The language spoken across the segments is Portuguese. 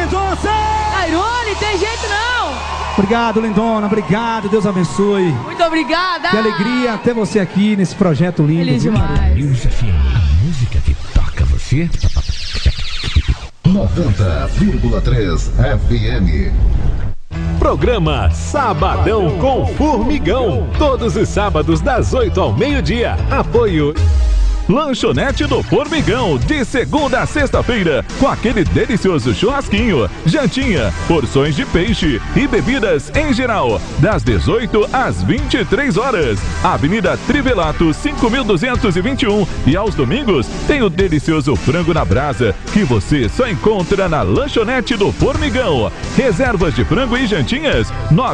Mendonça! Tairone, tem jeito não! Obrigado, lindona, obrigado, Deus abençoe. Muito obrigada! Que alegria ter você aqui nesse projeto lindo. Feliz demais. News FM, a música que toca você. 90,3 FM. Programa Sabadão com Formigão. Todos os sábados das 8 ao meio-dia. Apoio Lanchonete do Formigão, de segunda a sexta-feira, com aquele delicioso churrasquinho, jantinha, porções de peixe e bebidas em geral, das 18 às 23 horas. Avenida Trivelato, 5221. E aos domingos tem o delicioso frango na brasa, que você só encontra na Lanchonete do Formigão. Reservas de frango e jantinhas,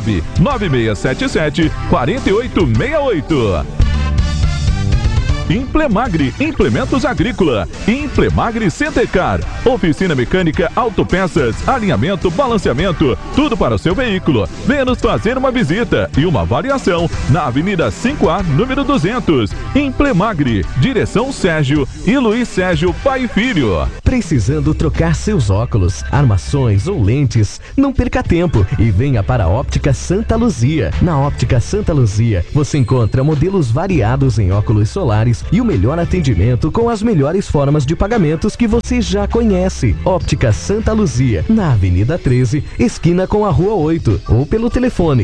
99677-4868. Implemagre, implementos agrícola. Implemagre Centecar, oficina mecânica, autopeças, alinhamento, balanceamento, tudo para o seu veículo. Venha nos fazer uma visita e uma avaliação na Avenida 5A, número 200. Implemagre, direção Sérgio e Luiz Sérgio Pai e Filho. Precisando trocar seus óculos, armações ou lentes? Não perca tempo e venha para a Óptica Santa Luzia. Na Óptica Santa Luzia, você encontra modelos variados em óculos solares e o melhor atendimento com as melhores formas de pagamentos que você já conhece. Óptica Santa Luzia, na Avenida 13, esquina com a Rua 8, ou pelo telefone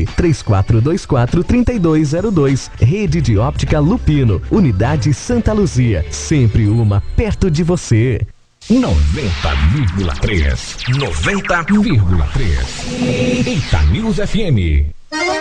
3424-3202. Rede de Óptica Lupino, Unidade Santa Luzia, sempre uma perto de você. 90,3. 90,3. Eita News FM.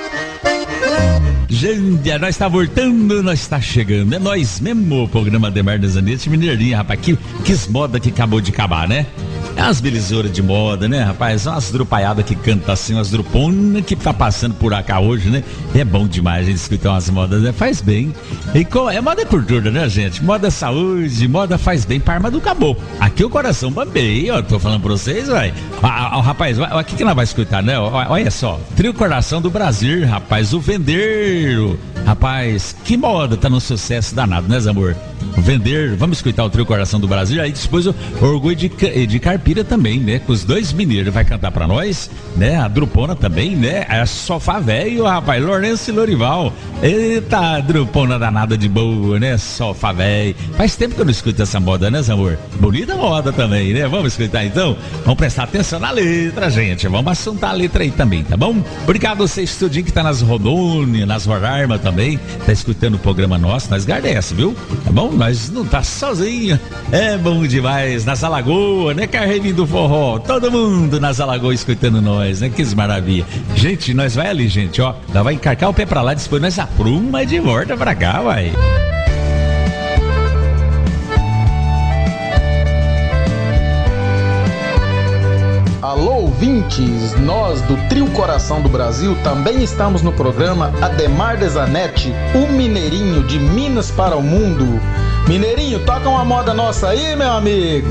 Gente, nós está voltando, nós está chegando. É nós mesmo, o programa Ademar da Zanetti, Mineirinha, rapaz. Que moda que acabou de acabar, né? É umas belizuras de moda, né, rapaz? Umas drupaiadas que cantam assim, umas druponas que tá passando por cá hoje, né? É bom demais a gente escutar umas modas, né? Faz bem. É moda cultura, né, gente? Moda saúde, moda faz bem pra arma do caboclo. Aqui o coração bambeia, ó. Tô falando pra vocês, vai. Rapaz, o que nós vamos escutar, né? Olha só. Trio Coração do Brasil, rapaz. O Vendeiro. Rapaz, que moda, tá no sucesso danado, né, Zamor? Vender, vamos escutar o Trio Coração do Brasil, aí depois o Orgulho de Carpira também, né, com os dois mineiros, vai cantar pra nós, né, a Drupona também, né, a Sofá Velho, rapaz, Lourenço e Lorival, eita, Drupona danada de boa, né, Sofá Velho, faz tempo que eu não escuto essa moda, né, Zamor? Bonita moda também, né, vamos escutar então? Vamos prestar atenção na letra, gente, vamos assuntar a letra aí também, tá bom? Obrigado a você, estudinho que tá nas Rodônia, nas Roraima também, tá escutando o programa nosso, nós agradece, viu? Tá bom? Nós não tá sozinho, é bom demais, nas Alagoas, né, Carreirinho do Forró, todo mundo nas Alagoas escutando nós, né, que maravilha. Gente, nós vai ali, gente, ó, nós vai encarcar o pé pra lá, depois nós apruma de volta pra cá, vai. Alô, ouvintes, nós do Trio Coração do Brasil também estamos no programa Ademar da Zanetti, o Mineirinho de Minas para o Mundo. Mineirinho, toca uma moda nossa aí, meu amigo.